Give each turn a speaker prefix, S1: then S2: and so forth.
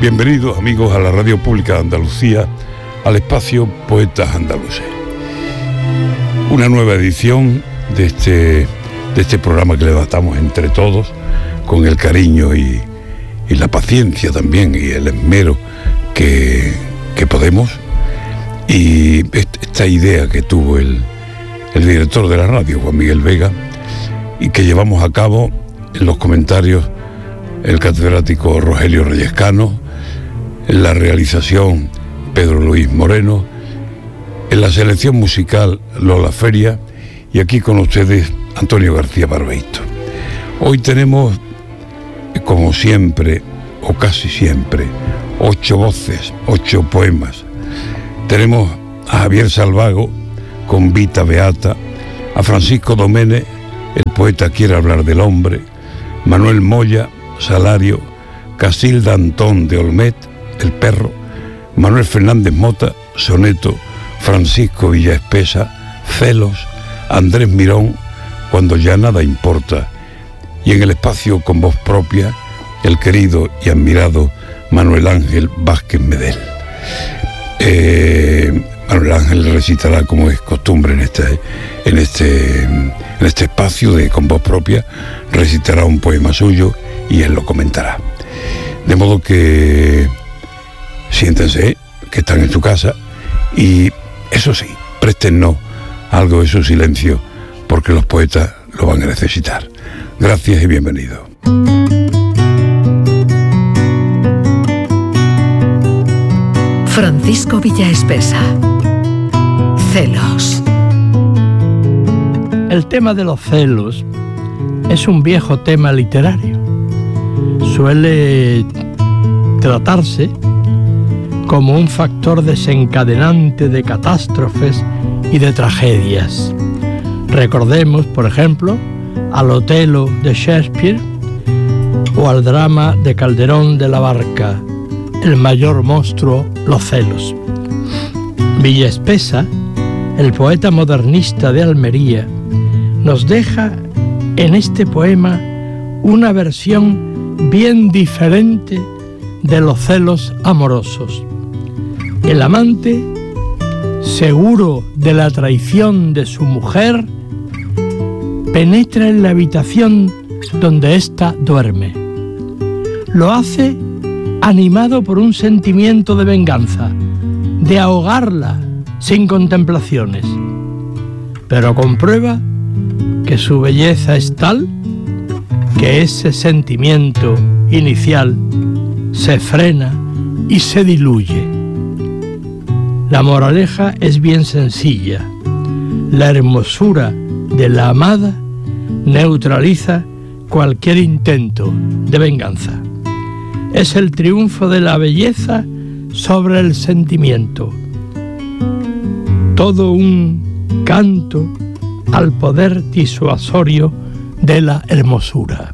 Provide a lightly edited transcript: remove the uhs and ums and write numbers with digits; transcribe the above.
S1: Bienvenidos amigos a la Radio Pública de Andalucía, al espacio Poetas Andaluces. Una nueva edición de este programa que levantamos entre todos, con el cariño y la paciencia también, y el esmero que podemos. Y esta idea que tuvo el director de la radio, Juan Miguel Vega, y que llevamos a cabo en los comentarios el catedrático Rogelio Reyescano, en la realización Pedro Luis Moreno, en la selección musical Lola Feria, y aquí con ustedes Antonio García Barbeito. Hoy tenemos, como siempre, o casi siempre, 8 voces, 8 poemas. Tenemos a Javier Salvago con Vita Beata, a Francisco Domene, el poeta quiere hablar del hombre, Manuel Moya, Salario, Casilda Antón de Olmet, el perro, Manuel Fernández Mota, soneto, Francisco Villaespesa, celos, Andrés Mirón, cuando ya nada importa, y en el espacio con voz propia, el querido y admirado Manuel Ángel Vázquez Medel. Manuel Ángel recitará, como es costumbre en este espacio con voz propia, recitará un poema suyo y él lo comentará. De modo que siéntense, que están en su casa, y eso sí, préstennos algo de su silencio, porque los poetas lo van a necesitar. Gracias y bienvenidos.
S2: Francisco Villaespesa. Celos.
S3: El tema de los celos es un viejo tema literario. Suele tratarse como un factor desencadenante de catástrofes y de tragedias. Recordemos, por ejemplo, al Otelo de Shakespeare o al drama de Calderón de la Barca, El mayor monstruo, los celos. Villaespesa, el poeta modernista de Almería, nos deja en este poema una versión bien diferente de los celos amorosos. El amante, seguro de la traición de su mujer, penetra en la habitación donde ésta duerme. Lo hace animado por un sentimiento de venganza, de ahogarla sin contemplaciones, pero comprueba que su belleza es tal que ese sentimiento inicial se frena y se diluye. La moraleja es bien sencilla. La hermosura de la amada neutraliza cualquier intento de venganza. Es el triunfo de la belleza sobre el sentimiento. Todo un canto al poder disuasorio de la hermosura.